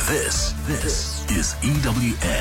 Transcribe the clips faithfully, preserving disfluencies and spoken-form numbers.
This, this is E W N.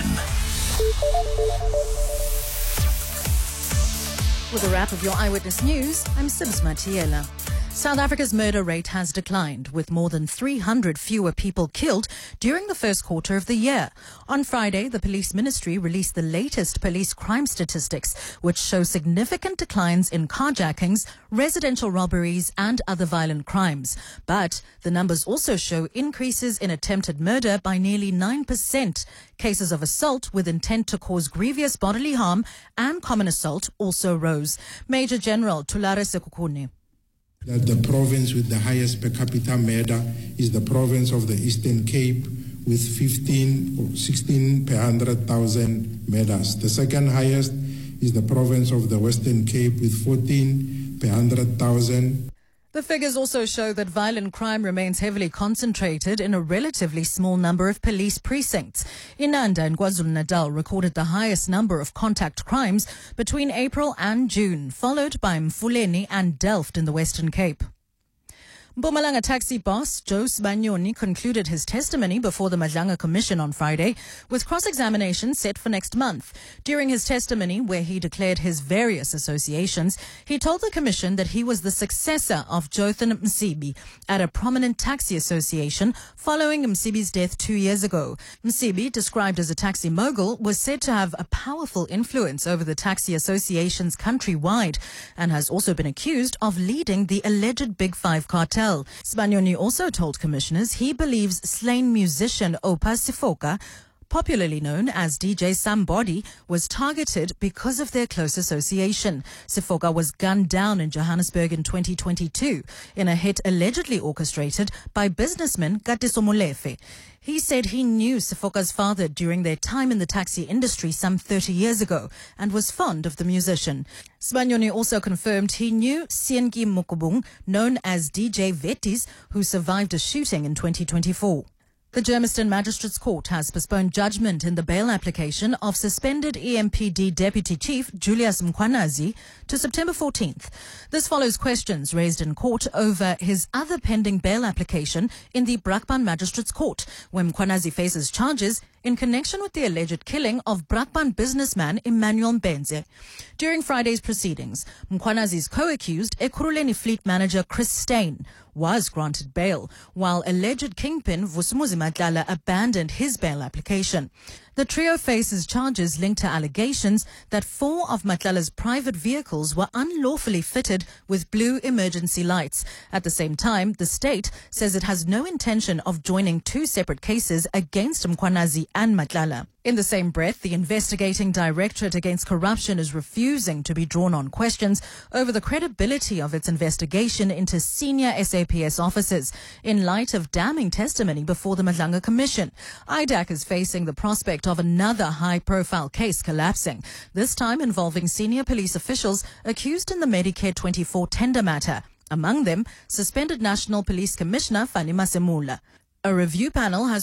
With a wrap of your Eyewitness News, I'm Sibs Matiela. South Africa's murder rate has declined, with more than three hundred fewer people killed during the first quarter of the year. On Friday, the police ministry released the latest police crime statistics, which show significant declines in carjackings, residential robberies, and other violent crimes. But the numbers also show increases in attempted murder by nearly nine percent. Cases of assault with intent to cause grievous bodily harm and common assault also rose. Major General Thulare Sekhukhune. That the province with the highest per capita murder is the province of the Eastern Cape with fifteen or sixteen per one hundred thousand murders. The second highest is the province of the Western Cape with fourteen per one hundred thousand. The figures also show that violent crime remains heavily concentrated in a relatively small number of police precincts. Inanda and KwaZulu-Natal recorded the highest number of contact crimes between April and June, followed by Mfuleni and Delft in the Western Cape. Mpumalanga taxi boss Joe Sibanyoni concluded his testimony before the Madlanga Commission on Friday, with cross-examination set for next month. During his testimony, where he declared his various associations, he told the Commission that he was the successor of Jotham Msibi at a prominent taxi association following Msibi's death two years ago. Msibi, described as a taxi mogul, was said to have a powerful influence over the taxi associations countrywide and has also been accused of leading the alleged Big Five cartel. Sibanyoni also told commissioners he believes slain musician Oupa Sifoka, popularly known as D J Somebody, was targeted because of their close association. Sifoka was gunned down in Johannesburg in twenty twenty-two in a hit allegedly orchestrated by businessman Katiso Molefe. He said he knew Sifoka's father during their time in the taxi industry some thirty years ago and was fond of the musician. Sibanyoni also confirmed he knew Sienki Mukubung, known as D J Vetis, who survived a shooting in twenty twenty-four. The Germiston Magistrates Court has postponed judgment in the bail application of suspended E M P D Deputy Chief Julius Mkhwanazi to September fourteenth. This follows questions raised in court over his other pending bail application in the Brakpan Magistrates Court, where Mkhwanazi faces charges in connection with the alleged killing of Brakpan businessman Emmanuel Mbenze. During Friday's proceedings, Mkhwanazi's co-accused, Ekurhuleni Fleet Manager Chris Steyn, was granted bail, while alleged kingpin Vusumuzi Matlala abandoned his bail application. The trio faces charges linked to allegations that four of Matlala's private vehicles were unlawfully fitted with blue emergency lights. At the same time, the state says it has no intention of joining two separate cases against Mkhwanazi and Matlala. In the same breath, the investigating Directorate Against Corruption is refusing to be drawn on questions over the credibility of its investigation into senior S A P S officers in light of damning testimony before the Madlanga Commission. I D A C is facing the prospect of another high-profile case collapsing, this time involving senior police officials accused in the Medicare twenty-four tender matter. Among them, suspended National Police Commissioner Fani Masemula. A review panel has